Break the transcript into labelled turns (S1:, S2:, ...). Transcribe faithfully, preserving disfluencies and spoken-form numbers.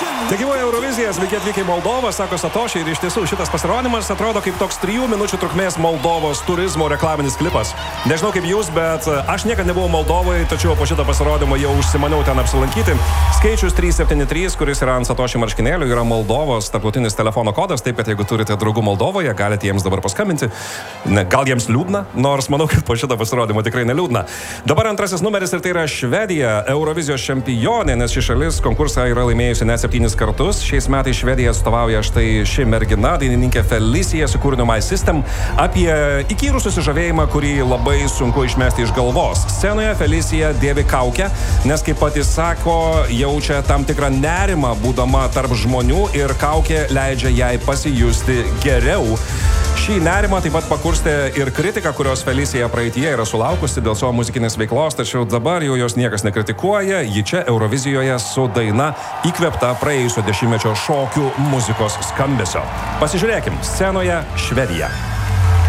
S1: Tai gyvoja Eurovizija, sveiki atvykę į Moldovą, sako Satoshi, ir iš tiesų šitas pasirodymas atrodo kaip toks trijų minučių trukmės Moldovos turizmo reklaminis klipas. Nežinau kaip jūs, bet aš niekada nebuvau Moldovoje, tačiau po šito pasirodymo jau užsimaniau ten apsilankyti. Skaičius trys septyni trys, kuris yra ant Satoshi marškinėlių, yra Moldovos tarptautinis telefono kodas, taip kad jeigu turite draugų Moldovoje, galite jiems dabar paskambinti. Ne, gal jiems liūdna, nors manau, kad po šito pasirodymo tikrai neliūdna. Dabar antrasis numeris ir tai yra Švedija, Eurovizijos čempionė, nes ši šalis konkursą yra laimėjusi net septynis kartus. Šiais metais Švediją atstovauja štai ši mergina, dainininkė Felicia su kūriniu My System, apie įkyrų susižavėjimą, kurį labai sunku išmesti iš galvos. Scenoje Felicia dėvi kaukę, nes kaip pati sako, jaučia tam tikrą nerimą būdama tarp žmonių ir kaukė leidžia jai pasijusti geriau. Šį nerimą taip pat pakurstė ir kritika, kurios Felicia praeityje yra sulaukusi dėl savo muzikinės veiklos, tačiau dabar jau jos niekas nekritikuoja, ji čia Eurovizijoje su daina įkvėpta praėjusio dešimtmečio šokių muzikos skambesio. Pasižiūrėkim, scenoje Švedija.